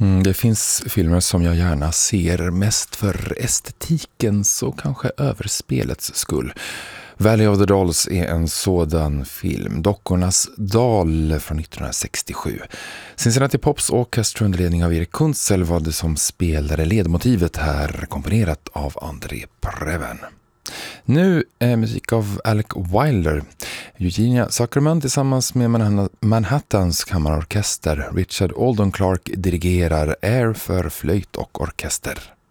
Det finns filmer som jag gärna ser mest för estetikens och kanske överspelets skull. Valley of the Dolls är en sådan film. Dockornas dal från 1967. Cincinnati Pops Orchestra under ledning av Erik Kunzel var det som spelade ledmotivet här, komponerat av André Previn. Nu är musik av Alec Wilder. Eugenia Zuckerman tillsammans med Manhattans kammarorkester. Richard Alden Clark dirigerar Air för flöjt och orkester.